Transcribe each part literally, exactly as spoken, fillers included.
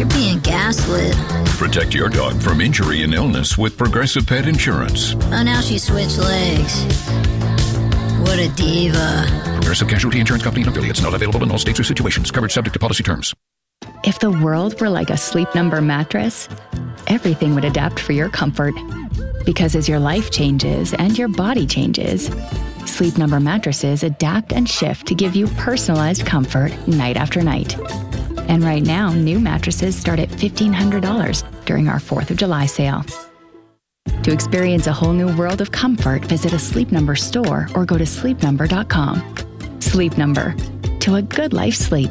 You're being gaslit. Protect your dog from injury and illness with Progressive Pet Insurance. Oh, now she switched legs. What a diva. Progressive Casualty Insurance Company and affiliates. Not available in all states or situations. Coverage subject to policy terms. If the world were like a Sleep Number mattress, everything would adapt for your comfort. Because as your life changes and your body changes, Sleep Number mattresses adapt and shift to give you personalized comfort night after night. And right now, new mattresses start at fifteen hundred dollars during our fourth of July sale. To experience a whole new world of comfort, visit a Sleep Number store or go to sleep number dot com. Sleep Number. To a good life sleep.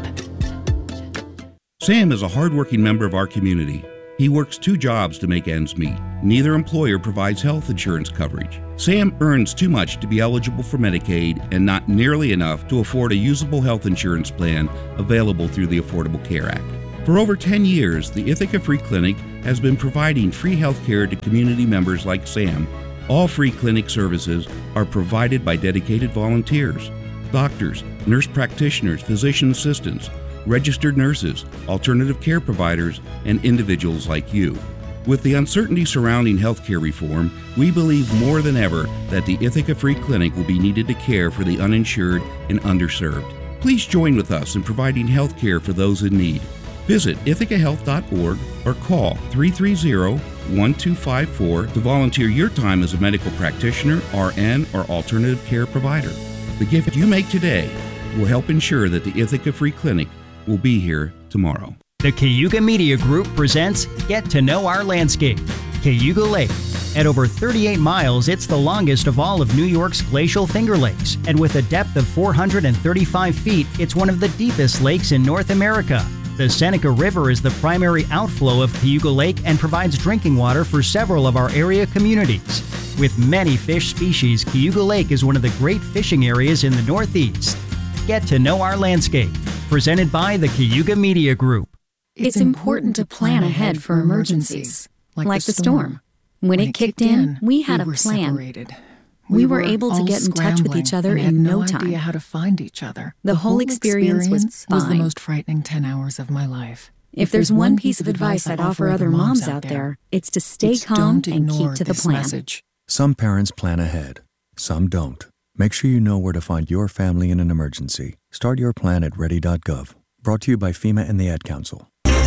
Sam is a hardworking member of our community. He works two jobs to make ends meet. Neither employer provides health insurance coverage. Sam earns too much to be eligible for Medicaid and not nearly enough to afford a usable health insurance plan available through the Affordable Care Act. For over ten years, the Ithaca Free Clinic has been providing free health care to community members like Sam. All free clinic services are provided by dedicated volunteers, doctors, nurse practitioners, physician assistants, registered nurses, alternative care providers, and individuals like you. With the uncertainty surrounding healthcare reform, we believe more than ever that the Ithaca Free Clinic will be needed to care for the uninsured and underserved. Please join with us in providing health care for those in need. Visit ithaca health dot org or call three three zero, one two five four to volunteer your time as a medical practitioner, R N, or alternative care provider. The gift you make today will help ensure that the Ithaca Free Clinic will be here tomorrow. The Cayuga Media Group presents Get to Know Our Landscape, Cayuga Lake. At over thirty-eight miles, it's the longest of all of New York's glacial Finger Lakes, and with a depth of four hundred thirty-five feet, it's one of the deepest lakes in North America. The Seneca River is the primary outflow of Cayuga Lake and provides drinking water for several of our area communities. With many fish species, Cayuga Lake is one of the great fishing areas in the Northeast. Get to Know Our Landscape, presented by the Cayuga Media Group. It's important to plan ahead for emergencies, like, like the storm. When, when it kicked in, we had we a plan. Separated. We, we were, were able to get in touch with each other in no time. Idea how to find each other. The, the whole experience, experience was fine. was the most frightening ten hours of my life. If, if there's, there's one piece of advice I'd offer other moms out there, it's to stay it's calm and keep to the plan. Message. Some parents plan ahead, some don't. Make sure you know where to find your family in an emergency. Start your plan at ready dot gov. Brought to you by FEMA and the Ad Council.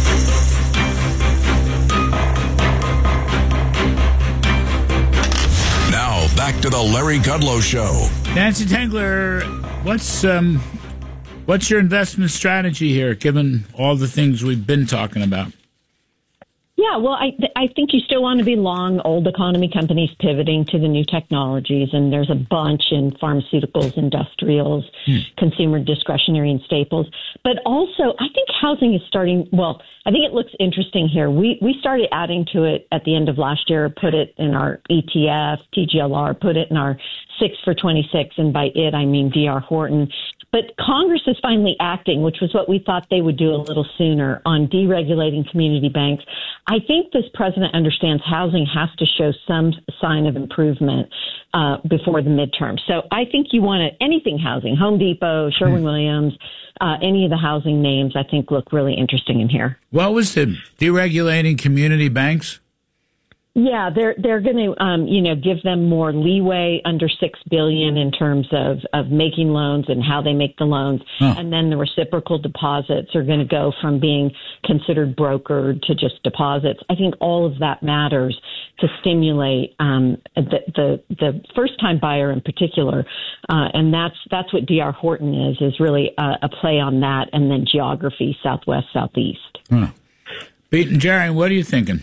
Now, back to the Larry Kudlow Show. Nancy Tengler, what's um, what's your investment strategy here, given all the things we've been talking about? Yeah, well, I th- I think you still want to be long old economy companies pivoting to the new technologies, and there's a bunch in pharmaceuticals, industrials, hmm. consumer discretionary, and staples. But also, I think housing is starting, well, I think it looks interesting here. We we started adding to it at the end of last year, put it in our E T F, T G L R, put it in our six for twenty-six, and by it, I mean D R Horton. But Congress is finally acting, which was what we thought they would do a little sooner, on deregulating community banks. I think this president understands housing has to show some sign of improvement uh, before the midterm. So I think you want to, anything housing, Home Depot, Sherwin-Williams, uh, any of the housing names I think look really interesting in here. What was it? Deregulating community banks? Yeah, they're they're going to um, you know give them more leeway under six billion in terms of, of making loans and how they make the loans, oh. and then the reciprocal deposits are going to go from being considered brokered to just deposits. I think all of that matters to stimulate um, the, the the first time buyer in particular, uh, and that's that's what D R Horton is is really a, a play on that, and then geography, Southwest, Southeast. Huh. Pete and Jerry, what are you thinking?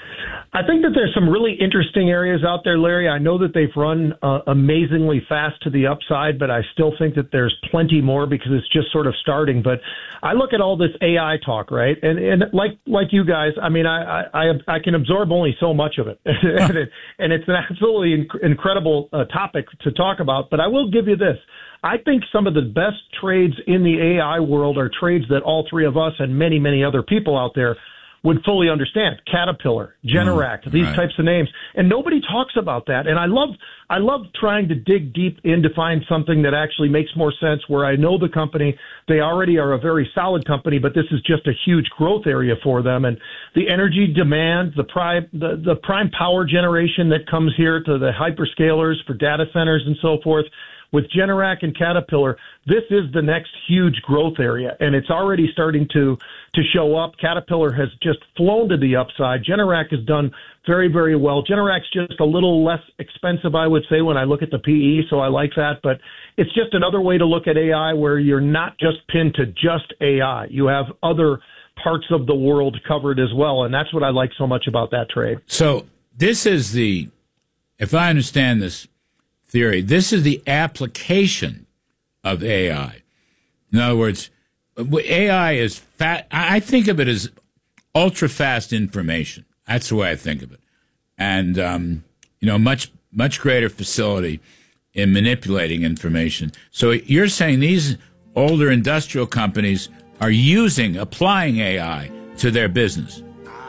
I think that there's some really interesting areas out there, Larry. I know that they've run uh, amazingly fast to the upside, but I still think that there's plenty more because it's just sort of starting. But I look at all this A I talk, right? And and like like you guys, I mean, I I, I can absorb only so much of it. and, it and it's an absolutely inc- incredible uh, topic to talk about. But I will give you this. I think some of the best trades in the A I world are trades that all three of us and many, many other people out there would fully understand. Caterpillar, Generac, mm, these right. types of names. And nobody talks about that. And I love I love trying to dig deep in to find something that actually makes more sense, where I know the company, they already are a very solid company, but this is just a huge growth area for them. And the energy demand, the prime, the, the prime power generation that comes here to the hyperscalers for data centers and so forth, with Generac and Caterpillar, this is the next huge growth area, and it's already starting to to show up. Caterpillar has just flown to the upside. Generac has done very, very well. Generac's just a little less expensive, I would say, when I look at the P E, so I like that. But it's just another way to look at A I where you're not just pinned to just A I. You have other parts of the world covered as well, and that's what I like so much about that trade. So this is the, if I understand this theory, this is the application of A I. In other words, A I is fat. I think of it as ultra fast information. That's the way I think of it, and um, you know, much much greater facility in manipulating information. So you're saying these older industrial companies are using, applying A I to their business?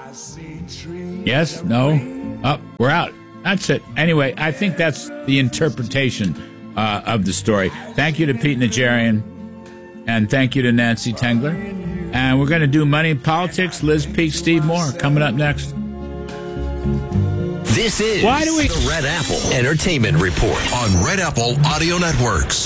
Yes? No? Oh, we're out. That's it. Anyway, I think that's the interpretation uh, of the story. Thank you to Pete Najarian, and thank you to Nancy Tengler. And we're going to do Money in Politics. Liz Peek, Steve Moore, coming up next. This is Why do we- the Red Apple Entertainment Report on Red Apple Audio Networks.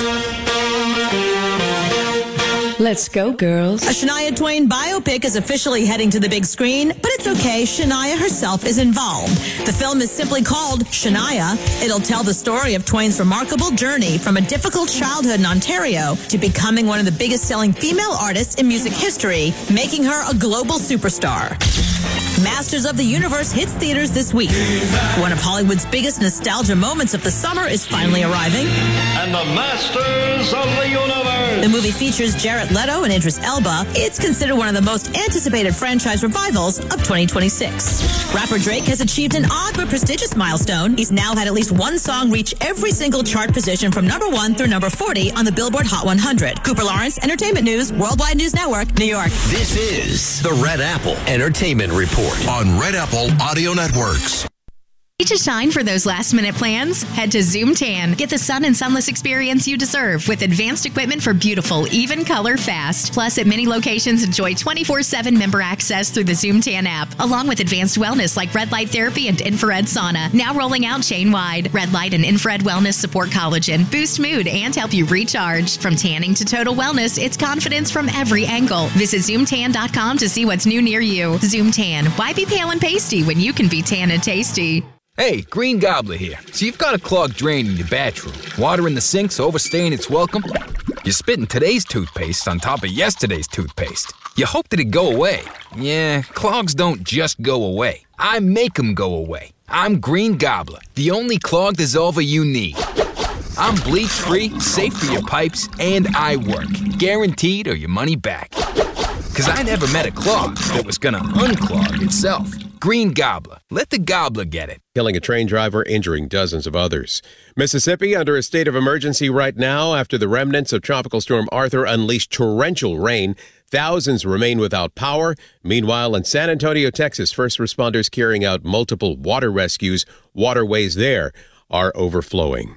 Let's go, girls. A Shania Twain biopic is officially heading to the big screen, but it's okay. Shania herself is involved. The film is simply called Shania. It'll tell the story of Twain's remarkable journey from a difficult childhood in Ontario to becoming one of the biggest selling female artists in music history, making her a global superstar. Masters of the Universe hits theaters this week. One of Hollywood's biggest nostalgia moments of the summer is finally arriving. And the Masters of the Universe. The movie features Jared Leto and Idris Elba. It's considered one of the most anticipated franchise revivals of twenty twenty-six. Rapper Drake has achieved an odd but prestigious milestone. He's now had at least one song reach every single chart position from number one through number forty on the Billboard Hot one hundred. Cooper Lawrence, Entertainment News, Worldwide News Network, New York. This is the Red Apple Entertainment Report on Red Apple Audio Networks. Ready to shine for those last-minute plans? Head to Zoom Tan. Get the sun and sunless experience you deserve with advanced equipment for beautiful, even color fast. Plus, at many locations, enjoy twenty-four seven member access through the Zoom Tan app, along with advanced wellness like red light therapy and infrared sauna. Now rolling out chain-wide. Red light and infrared wellness support collagen, boost mood, and help you recharge. From tanning to total wellness, it's confidence from every angle. Visit zoom tan dot com to see what's new near you. Zoom Tan. Why be pale and pasty when you can be tan and tasty? Hey, Green Gobbler here. So you've got a clogged drain in your bathroom. Water in the sink's overstaying its welcome. You're spitting today's toothpaste on top of yesterday's toothpaste. You hope that it go away. Yeah, clogs don't just go away. I make them go away. I'm Green Gobbler, the only clog dissolver you need. I'm bleach-free, safe for your pipes, and I work. Guaranteed or your money back. Because I never met a clog that was gonna unclog itself. Green Gobbler. Let the gobbler get it. Killing a train driver, injuring dozens of others. Mississippi under a state of emergency right now after the remnants of Tropical Storm Arthur unleashed torrential rain. Thousands remain without power. Meanwhile, in San Antonio, Texas, first responders carrying out multiple water rescues. Waterways there are overflowing.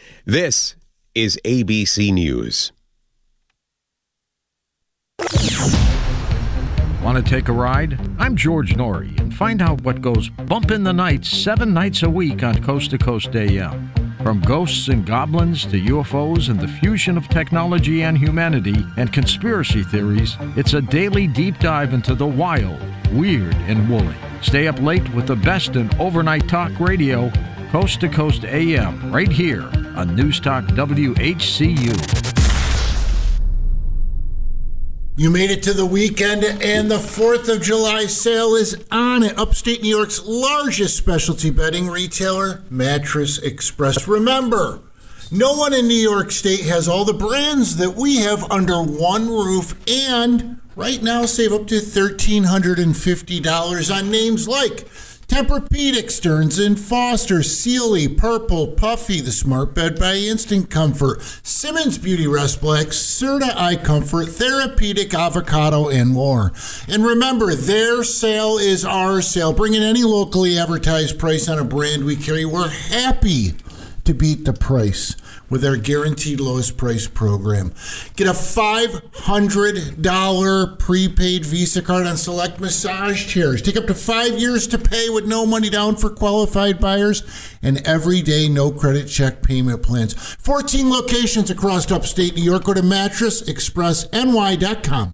This is A B C News. Want to take a ride? I'm George Norrie, and find out what goes bump in the night seven nights a week on Coast to Coast A M. From ghosts and goblins to U F Os and the fusion of technology and humanity and conspiracy theories, it's a daily deep dive into the wild, weird, and woolly. Stay up late with the best in overnight talk radio, Coast to Coast A M, right here on News Talk W H C U. You made it to the weekend, and the fourth of July sale is on at upstate New York's largest specialty bedding retailer, Mattress Express. Remember, no one in New York State has all the brands that we have under one roof, and right now save up to one thousand three hundred fifty dollars on names like Tempur-Pedic, Stearns and Foster, Sealy, Purple, Puffy, the Smart Bed by Instant Comfort, Simmons Beauty Rest Black, Serta Eye Comfort, Therapeutic Avocado, and more. And remember, their sale is our sale. Bring in any locally advertised price on a brand we carry. We're happy to beat the price with our guaranteed lowest price program. Get a five hundred dollars prepaid Visa card on select massage chairs. Take up to five years to pay with no money down for qualified buyers and everyday no credit check payment plans. fourteen locations across upstate New York. Go to mattress express n y dot com.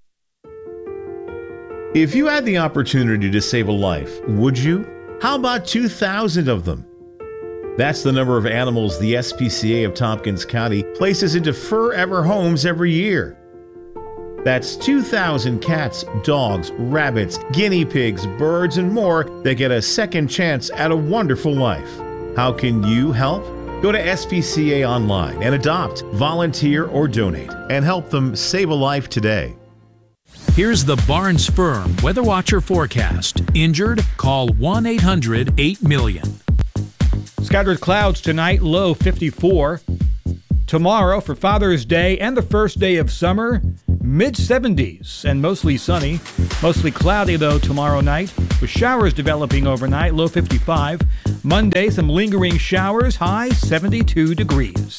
If you had the opportunity to save a life, would you? How about two thousand of them? That's the number of animals the S P C A of Tompkins County places into forever homes every year. That's two thousand cats, dogs, rabbits, guinea pigs, birds, and more that get a second chance at a wonderful life. How can you help? Go to S P C A online and adopt, volunteer, or donate, and help them save a life today. Here's the Barnes Firm Weather Watcher forecast. Injured? Call one eight hundred eight million. Scattered clouds tonight, low fifty-four. Tomorrow for Father's Day and the first day of summer, mid seventies and mostly sunny. Mostly cloudy though tomorrow night with showers developing overnight, low fifty-five. Monday, some lingering showers, high seventy-two degrees.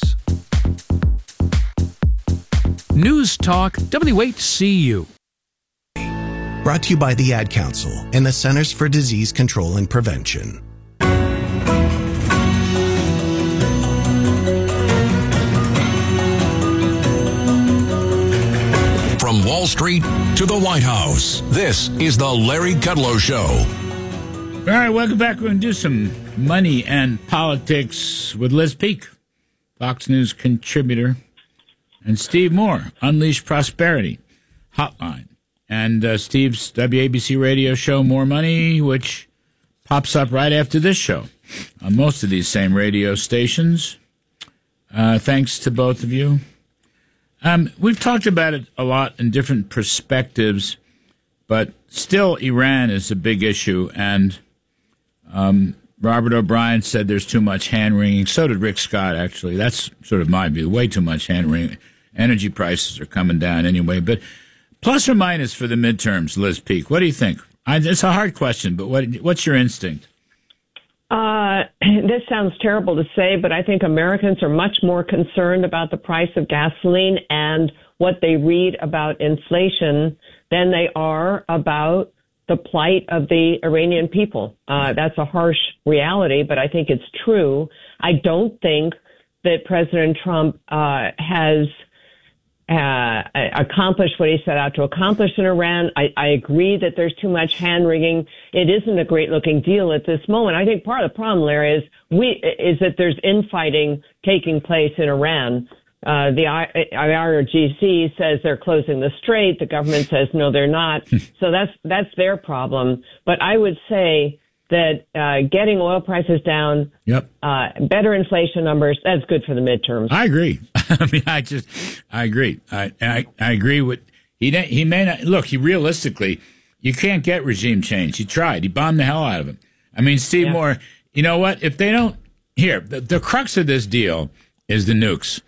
News Talk W H C U. Brought to you by the Ad Council and the Centers for Disease Control and Prevention. From Wall Street to the White House, this is the Larry Kudlow Show. All right, welcome back. We're going to do some money and politics with Liz Peek, Fox News contributor, and Steve Moore, Unleash Prosperity Hotline, and uh, Steve's W A B C radio show, More Money, which pops up right after this show on most of these same radio stations. Uh, thanks to both of you. Um, we've talked about it a lot in different perspectives, but still Iran is a big issue, and um, Robert O'Brien said there's too much hand-wringing. So did Rick Scott, actually. That's sort of my view, way too much hand-wringing. Energy prices are coming down anyway, but plus or minus for the midterms, Liz Peek, what do you think? I, it's a hard question, but what, what's your instinct? Uh, this sounds terrible to say, but I think Americans are much more concerned about the price of gasoline and what they read about inflation than they are about the plight of the Iranian people. Uh, that's a harsh reality, but I think it's true. I don't think that President Trump uh, has Uh, accomplished what he set out to accomplish in Iran. I, I agree that there's too much hand-wringing. It isn't a great-looking deal at this moment. I think part of the problem, Larry, is we is that there's infighting taking place in Iran. Uh, the I R G C says they're closing the strait. The government says no, they're not. So that's that's their problem. But I would say that uh, getting oil prices down, yep, uh, better inflation numbers, that's good for the midterms. I agree. I mean, I just, I agree. I, I, I agree with, he he may not, look, he realistically, you can't get regime change. He tried. He bombed the hell out of him. I mean, Steve yeah. Moore, you know what? If they don't, here, the, the crux of this deal is the nukes.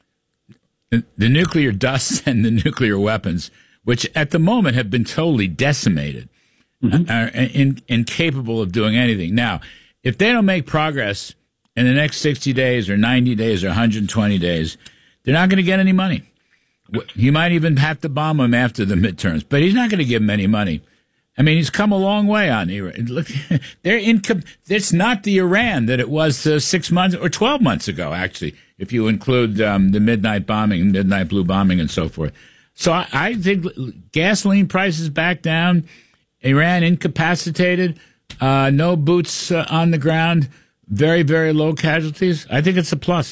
The, the nuclear dust and the nuclear weapons, which at the moment have been totally decimated. Mm-hmm. Are in, incapable of doing anything. Now, if they don't make progress in the next sixty days or ninety days or one hundred twenty days, they're not going to get any money. He might even have to bomb them after the midterms, but he's not going to give them any money. I mean, he's come a long way on Iran. Look, they're incom- it's not the Iran that it was uh, six months or twelve months ago, actually, if you include um, the midnight bombing, midnight blue bombing, and so forth. So I, I think gasoline prices back down. Iran incapacitated, uh, no boots uh, on the ground, very, very low casualties. I think it's a plus.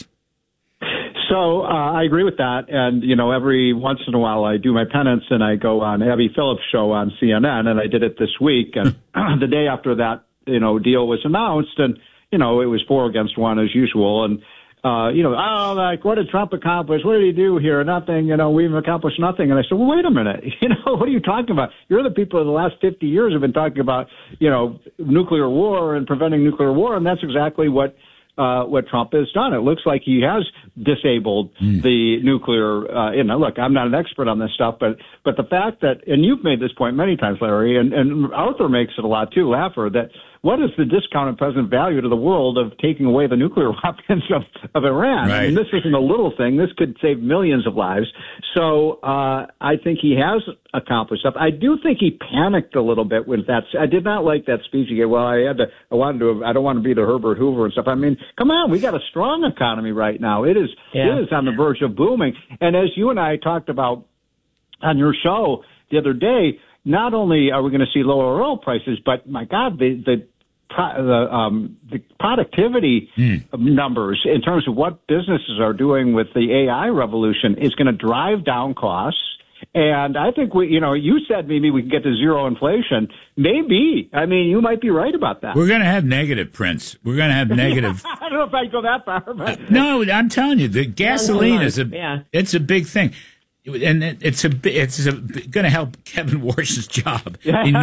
So uh, I agree with that. And, you know, every once in a while I do my penance and I go on Abby Phillips' show on C N N, and I did it this week. And the day after that, you know, deal was announced, and, you know, it was four against one as usual. And uh, you know, oh, like, what did Trump accomplish? What did he do here? Nothing. You know, we've accomplished nothing. And I said, well, wait a minute. You know, what are you talking about? You're the people in the last fifty years have been talking about, you know, nuclear war and preventing nuclear war, and that's exactly what uh, what Trump has done. It looks like he has disabled mm. the nuclear. Uh, you know, look, I'm not an expert on this stuff, but but the fact that, and you've made this point many times, Larry, and, and Arthur makes it a lot too, Laffer, that what is the discounted present value to the world of taking away the nuclear weapons of, of Iran? Right. I mean, this isn't a little thing. This could save millions of lives. So uh, I think he has accomplished stuff. I do think he panicked a little bit with that. I did not like that speech he gave. Well, I had to. I wanted to. I don't want to be the Herbert Hoover and stuff. I mean, come on, we got a strong economy right now. It is. Yeah. It is on the verge of booming. And as you and I talked about on your show the other day, not only are we going to see lower oil prices, but my God, the the the, um, the productivity mm. numbers in terms of what businesses are doing with the A I revolution is going to drive down costs. And I think we, you know, you said maybe we can get to zero inflation. Maybe. I mean, you might be right about that. We're going to have negative, Prince. We're going to have negative. I don't know if I'd go that far. But. No, I'm telling you, the gasoline is a, yeah. it's a big thing. And it's a it's a, going to help Kevin Warsh's job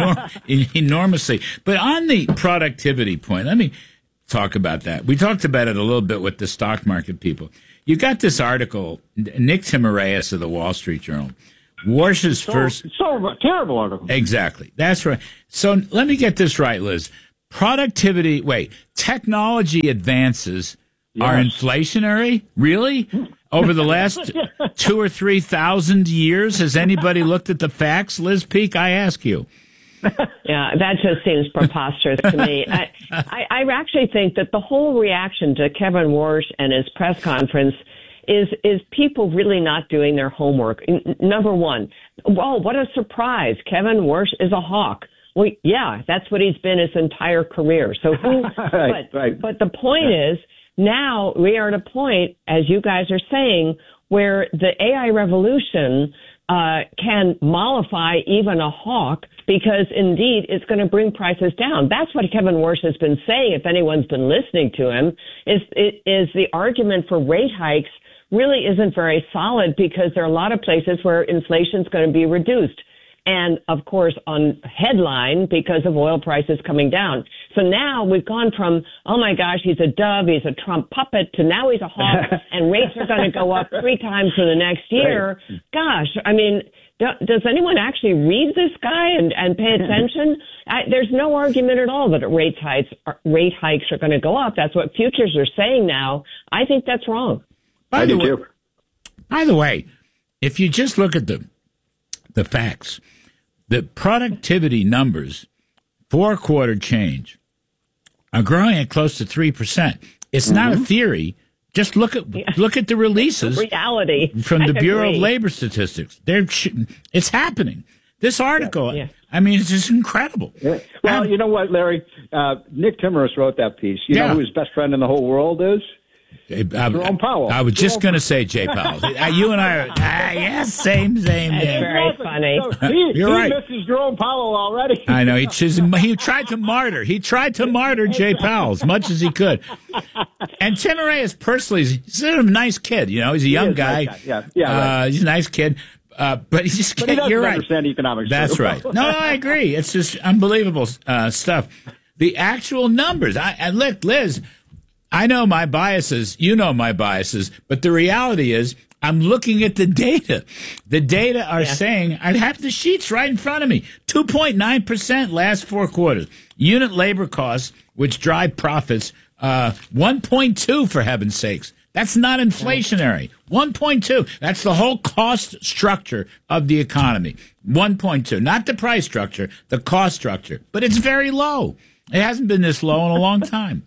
enor- enormously. But on the productivity point, let me talk about that. We talked about it a little bit with the stock market people. You got this article, Nick Timiraeus of the Wall Street Journal. Warsh's so, first... So terrible article. Exactly. That's right. So let me get this right, Liz. Productivity... Wait. Technology advances yes. are inflationary? Really? Over the last two or three thousand years, has anybody looked at the facts? Liz Peek, I ask you. Yeah, that just seems preposterous to me. I, I, I actually think that the whole reaction to Kevin Warsh and his press conference is is people really not doing their homework. N- number one, whoa, what a surprise. Kevin Warsh is a hawk. Well, yeah, that's what he's been his entire career. So who, right, but, right. but the point is, now we are at a point, as you guys are saying, where the A I revolution uh, can mollify even a hawk because, indeed, it's going to bring prices down. That's what Kevin Warsh has been saying, if anyone's been listening to him, is, is the argument for rate hikes really isn't very solid because there are a lot of places where inflation is going to be reduced. And, of course, on headline because of oil prices coming down. So now we've gone from, oh, my gosh, he's a dove, he's a Trump puppet, to now he's a hawk, and rates are going to go up three times for the next year. Right. Gosh, I mean, do, does anyone actually read this guy and, and pay attention? I, there's no argument at all that rate hikes, rate hikes are going to go up. That's what futures are saying now. I think that's wrong. By the way, by the way, if you just look at the the facts, the productivity numbers for quarter change are growing at close to three percent. It's mm-hmm. not a theory. Just look at yeah. look at the releases. Reality from the I Bureau agree. of Labor Statistics. They're it's happening. This article, yeah, yeah. I mean, it's just incredible. Yeah. Well, um, you know what, Larry? Uh, Nick Timiraeus wrote that piece. You yeah. know who his best friend in the whole world is? I, Jerome Powell. I was Jerome just going to say Jay Powell. You and I are, ah, yes, same, same. That's yeah. very funny. So he, You're he right. misses Jerome Powell already. I know. He, he tried to martyr. He tried to martyr Jay Powell as much as he could. And Timiraeus personally, he's sort of a nice kid. You know, he's a young he guy. Nice guy. Yeah, yeah. Right. Uh, he's a nice kid. Uh, but he just but he doesn't you're understand right. economics. That's too. right. No, no, I agree. It's just unbelievable uh, stuff. The actual numbers. I, I look, Liz. I know my biases. You know my biases. But the reality is, I'm looking at the data. The data are yeah. saying, I have the sheets right in front of me. two point nine percent last four quarters. Unit labor costs, which drive profits, uh, one point two for heaven's sakes. That's not inflationary. one point two. That's the whole cost structure of the economy. one point two. Not the price structure, the cost structure. But it's very low. It hasn't been this low in a long time.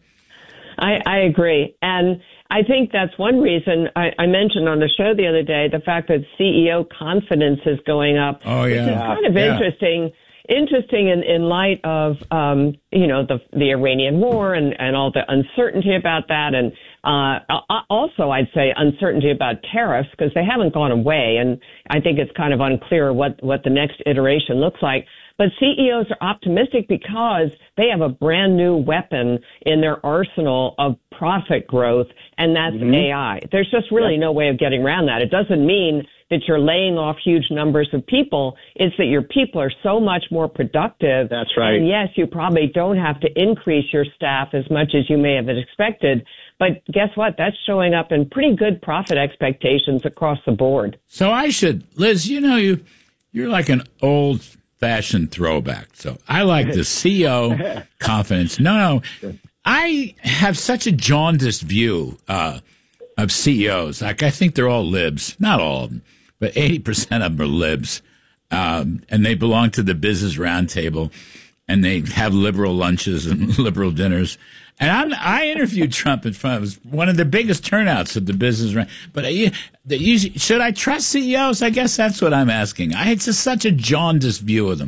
I, I agree. And I think that's one reason I, I mentioned on the show the other day, the fact that C E O confidence is going up. Oh, yeah. Which is kind of yeah. interesting. Interesting in, in light of, um, you know, the the Iranian war and, and all the uncertainty about that. And uh, also, I'd say uncertainty about tariffs because they haven't gone away. And I think it's kind of unclear what, what the next iteration looks like. But C E Os are optimistic because they have a brand new weapon in their arsenal of profit growth, and that's mm-hmm. A I. There's just really yep. no way of getting around that. It doesn't mean that you're laying off huge numbers of people. It's that your people are so much more productive. That's right. And yes, you probably don't have to increase your staff as much as you may have expected. But guess what? That's showing up in pretty good profit expectations across the board. So I should, Liz, you know, you, you're like an old-fashioned throwback. So I like the C E O confidence. No, no. I have such a jaundiced view uh, of C E Os. Like, I think they're all libs. Not all of them, but eighty percent of them are libs. Um, and they belong to the Business Roundtable, and they have liberal lunches and liberal dinners. And I'm, I interviewed Trump in front. It was one of the biggest turnouts at the Business Round. But uh, the, you, should I trust C E Os? I guess that's what I'm asking. I, it's just such a jaundiced view of them.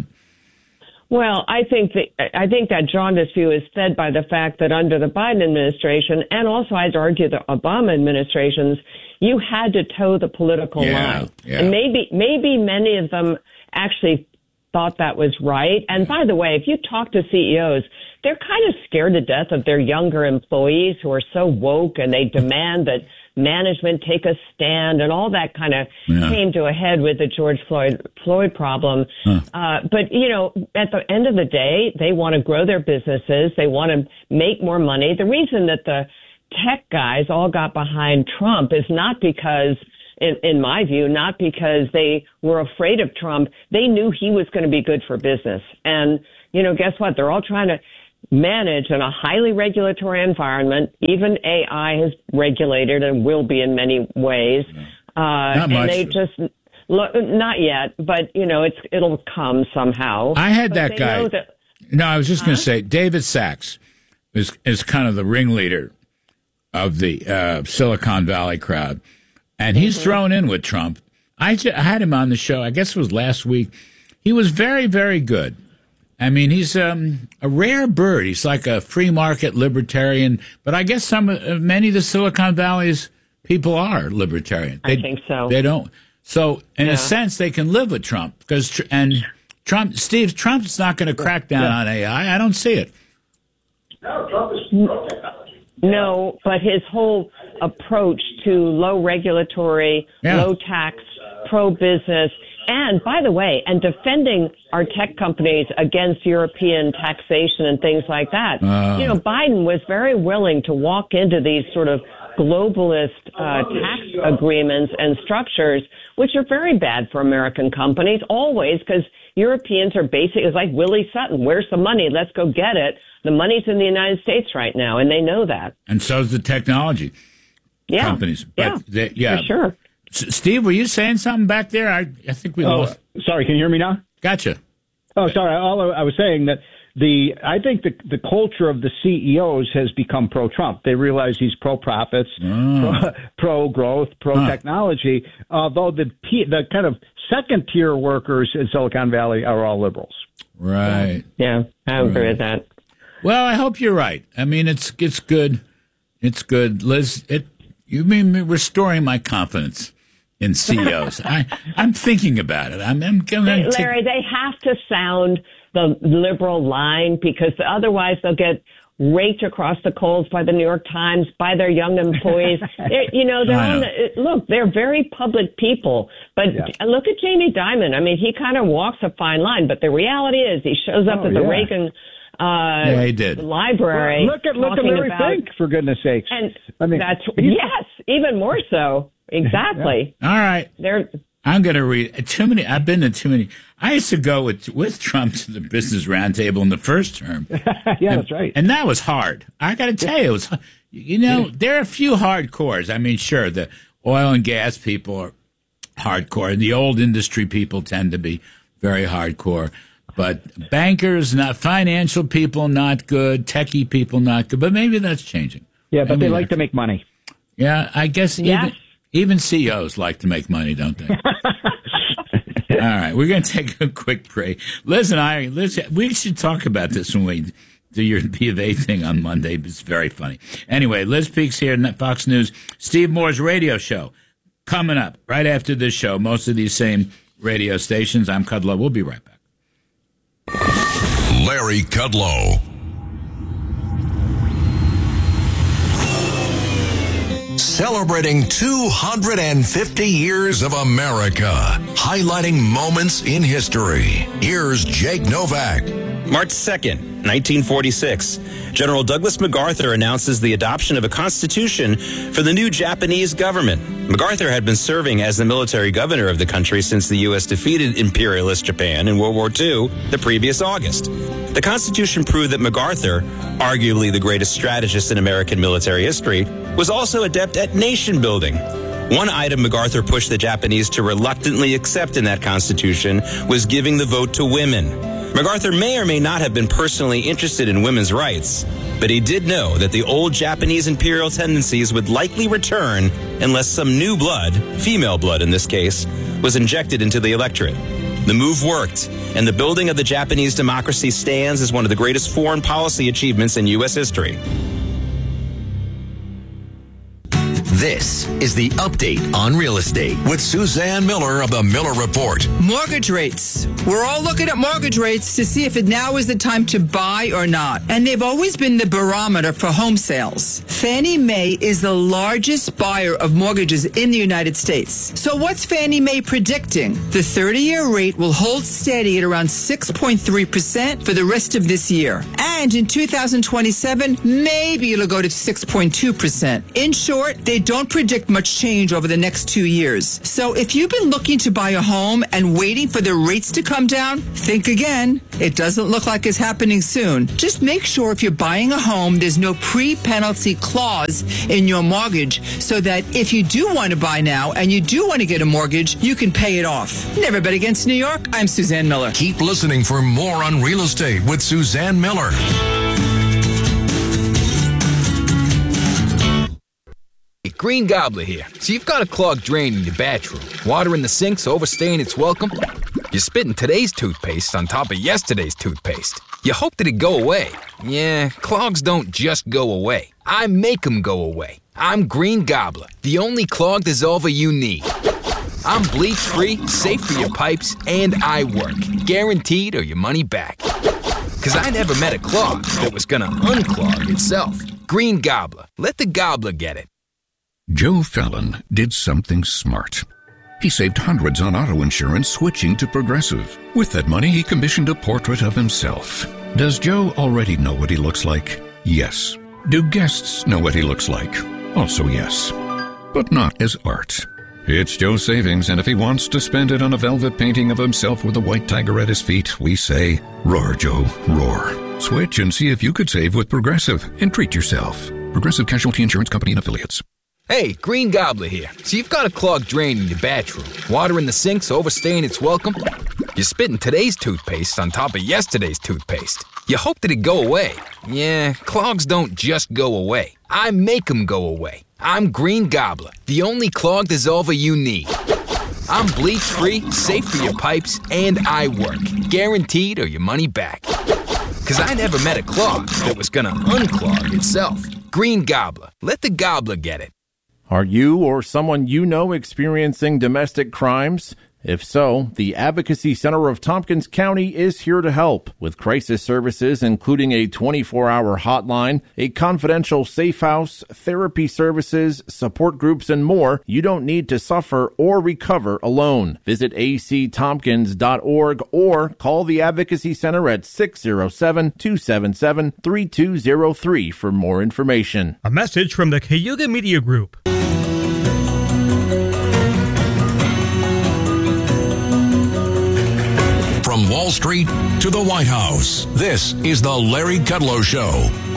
Well, I think that I think that jaundiced view is fed by the fact that under the Biden administration, and also I'd argue the Obama administrations, you had to toe the political yeah, line, yeah. and maybe maybe many of them actually thought that was right. And by the way, if you talk to C E Os, they're kind of scared to death of their younger employees who are so woke, and they demand that management take a stand, and all that kind of yeah. came to a head with the George Floyd Floyd problem. Huh. Uh, but, you know, at the end of the day, they want to grow their businesses. They want to make more money. The reason that the tech guys all got behind Trump is not because, in, in my view, not because they were afraid of Trump. They knew he was going to be good for business. And, you know, guess what? They're all trying to manage in a highly regulatory environment. Even A I is regulated and will be in many ways. Uh, Not much. And they just, look, not yet, but, you know, it's it'll come somehow. I had But that they guy. know that- No, I was just Huh? going to say, David Sachs is, is kind of the ringleader of the uh, Silicon Valley crowd. And he's Mhm. thrown in with Trump. I, ju- I had him on the show, I guess it was last week. He was very, very good. I mean, he's um, a rare bird. He's like a free market libertarian, but I guess some uh, many of the Silicon Valley's people are libertarian. They, I think so. They don't. So, in Yeah. a sense, they can live with Trump because tr- and Trump, Steve, Trump's not going to crack down Yeah. on A I. I don't see it. No, Trump is pro technology. No, but his whole approach to low regulatory, Yeah. low tax, pro business, and by the way, and defending our tech companies against European taxation and things like that. Uh. You know, Biden was very willing to walk into these sort of globalist uh, tax agreements and structures, which are very bad for American companies, always, because Europeans are basically, it's like Willie Sutton, where's the money? Let's go get it. The money's in the United States right now, and they know that. And so's the technology Yeah. companies. But Yeah, they, yeah. for sure. S- Steve, were you saying something back there? I, I think we Oh, lost. sorry, can you hear me now? Gotcha. Oh, sorry. All I I was saying that the I think the the culture of the C E Os has become pro-Trump. They realize he's pro-profits, Oh. pro, pro-growth, pro-technology. Although the P, the kind of second-tier workers in Silicon Valley are all liberals. Right. Yeah, I agree Right. with that. Well, I hope you're right. I mean, it's it's good. It's good, Liz. It you mean me restoring my confidence in C E Os. I I'm thinking about it. I'm, I'm going They, to take. Larry, they have to sound the liberal line because otherwise they'll get raked across the coals by the New York Times, by their young employees. They're, you know, they're I on know. the, look, they're very public people. But Yeah. look at Jamie Dimon. I mean, he kind of walks a fine line. But the reality is he shows up Oh, at the yeah. Reagan uh, Yeah, he did. library. Look at look at talking Larry about, Fink, for goodness sakes. And I mean, that's, he's- yes, even more so. Exactly. All right. They're, I'm going to read too many. I've been to too many. I used to go with with Trump to the Business Roundtable in the first term. yeah, and, that's right. And that was hard. I got to tell you, it was. You know, there are a few hardcores. I mean, sure, the oil and gas people are hardcore, and the old industry people tend to be very hardcore. But bankers, not financial people, not good. Techie people, not good. But maybe that's changing. Yeah, but Maybe they like that's- to make money. Yeah, I guess Yes. even, even C E Os like to make money, don't they? All right, we're going to take a quick break. Liz and I, Liz, we should talk about this when we do your B of A thing on Monday. It's very funny. Anyway, Liz Peek's here at Fox News. Steve Moore's radio show coming up right after this show. Most of these same radio stations. I'm Kudlow. We'll be right back. Larry Kudlow. Celebrating two hundred fifty years of America, highlighting moments in history. Here's Jake Novak. March second, nineteen forty-six, General Douglas MacArthur announces the adoption of a constitution for the new Japanese government. MacArthur had been serving as the military governor of the country since the U S defeated imperialist Japan in World War Two the previous August. The Constitution proved that MacArthur, arguably the greatest strategist in American military history, was also adept at nation building. One item MacArthur pushed the Japanese to reluctantly accept in that Constitution was giving the vote to women. MacArthur may or may not have been personally interested in women's rights, but he did know that the old Japanese imperial tendencies would likely return unless some new blood, female blood in this case, was injected into the electorate. The move worked, and the building of the Japanese democracy stands as one of the greatest foreign policy achievements in U S history. This is the update on real estate with Suzanne Miller of the Miller Report. Mortgage rates. We're all looking at mortgage rates to see if it now is the time to buy or not. And they've always been the barometer for home sales. Fannie Mae is the largest buyer of mortgages in the United States. So what's Fannie Mae predicting? The thirty-year rate will hold steady at around six point three percent for the rest of this year. And in two thousand twenty-seven, maybe it'll go to six point two percent. In short, they don't predict much change over the next two years. So if you've been looking to buy a home and waiting for the rates to come down, think again. It doesn't look like it's happening soon. Just make sure if you're buying a home, there's no pre-penalty clause in your mortgage so that if you do want to buy now and you do want to get a mortgage, you can pay it off. Never Bet Against New York, I'm Suzanne Miller. Keep listening for more on real estate with Suzanne Miller. Green Gobbler here. So you've got a clogged drain in your bathroom. Water in the sink's overstaying its welcome. You're spitting today's toothpaste on top of yesterday's toothpaste. You hope that it go away. Yeah, clogs don't just go away. I make them go away. I'm Green Gobbler, the only clog dissolver you need. I'm bleach-free, safe for your pipes, and I work. Guaranteed or your money back. Because I never met a clog that was gonna unclog itself. Green Gobbler. Let the gobbler get it. Joe Fallon did something smart. He saved hundreds on auto insurance switching to Progressive. With that money, he commissioned a portrait of himself. Does Joe already know what he looks like? Yes. Do guests know what he looks like? Also yes. But not as art. It's Joe's savings, and if he wants to spend it on a velvet painting of himself with a white tiger at his feet, we say, roar, Joe, roar. Switch and see if you could save with Progressive and treat yourself. Progressive Casualty Insurance Company and Affiliates. Hey, Green Gobbler here. So you've got a clogged drain in your bathroom. Water in the sink's overstaying its welcome. You're spitting today's toothpaste on top of yesterday's toothpaste. You hope that it go away. Yeah, clogs don't just go away. I make them go away. I'm Green Gobbler, the only clog dissolver you need. I'm bleach-free, safe for your pipes, and I work. Guaranteed or your money back. Because I never met a clog that was gonna unclog itself. Green Gobbler. Let the gobbler get it. Are you or someone you know experiencing domestic crimes? If so, the Advocacy Center of Tompkins County is here to help with crisis services, including a twenty-four hour hotline, a confidential safe house, therapy services, support groups, and more. You don't need to suffer or recover alone. Visit a c tompkins dot org or call the Advocacy Center at six oh seven, two seven seven, three two oh three for more information. A message from the Cayuga Media Group. From Wall Street to the White House, this is the Larry Kudlow Show.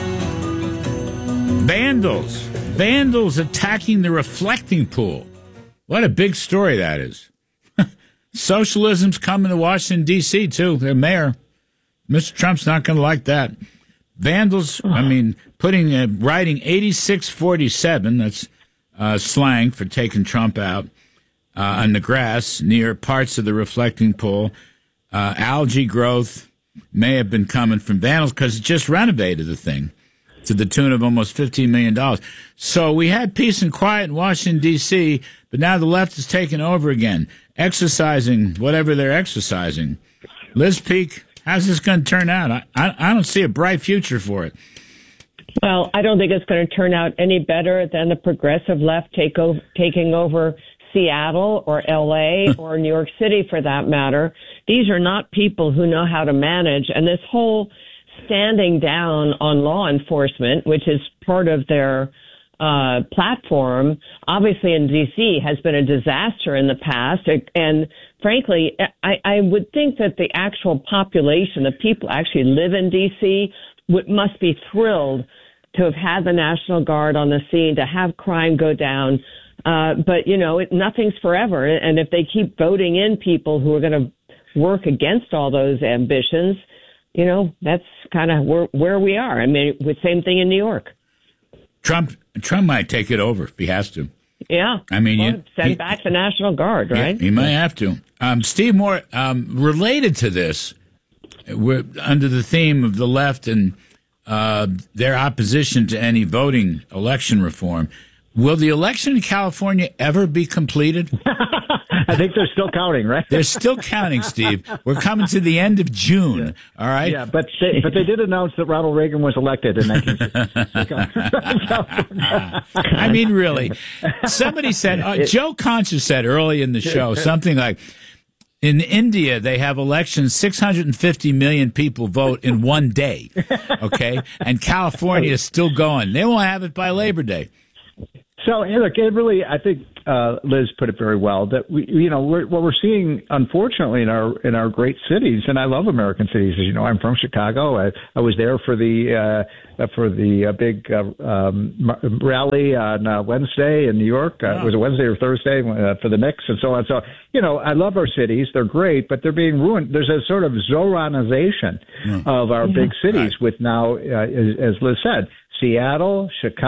Vandals. Vandals attacking the reflecting pool. What a big story that is. Socialism's coming to Washington, D C, too. Their mayor. Mister Trump's not going to like that. Vandals, I mean, putting, uh, writing eighty-six forty-seven, that's uh, slang for taking Trump out, uh, on the grass near parts of the reflecting pool. Uh, algae growth may have been coming from vandals because it just renovated the thing to the tune of almost fifteen million dollars. So we had peace and quiet in Washington, D C, but now the left is taking over again, exercising whatever they're exercising. Liz Peek, how's this going to turn out? I, I I don't see a bright future for it. Well, I don't think it's going to turn out any better than the progressive left take over, taking over Seattle or L A or New York City, for that matter. These are not people who know how to manage, and this whole standing down on law enforcement, which is part of their uh, platform, obviously in D C has been a disaster in the past. And frankly, I, I would think that the actual population, the people who actually live in D C, would, must be thrilled to have had the National Guard on the scene, to have crime go down. Uh, but, you know, it, nothing's forever. And if they keep voting in people who are going to work against all those ambitions, you know, that's kind of where, where we are. I mean, the same thing in New York. Trump Trump might take it over if he has to. Yeah. I mean, well, you, send he, back the National Guard, right? Yeah, he might have to. Um, Steve Moore, um, related to this, we're under the theme of the left and uh, their opposition to any voting election reform. Will the election in California ever be completed? I think they're still counting, right? They're still counting, Steve. We're coming to the end of June, yeah. All right? Yeah, but they, but they did announce that Ronald Reagan was elected in nineteen sixty. I mean, really. Somebody said, uh, Joe Concha said early in the show something like, in India, they have elections, six hundred fifty million people vote in one day, okay? And California is still going. They won't have it by Labor Day. So, hey, look, it really, I think uh, Liz put it very well that we, you know, we're, what we're seeing, unfortunately, in our in our great cities, and I love American cities. As you know, I'm from Chicago. I, I was there for the uh, for the uh, big uh, um, rally on uh, Wednesday in New York. Uh, yeah. Was it Wednesday or Thursday uh, for the Knicks and so on? So, you know, I love our cities. They're great, but they're being ruined. There's a sort of Zoranization yeah. of our yeah. big cities right. with now, uh, as, as Liz said, Seattle, Chicago.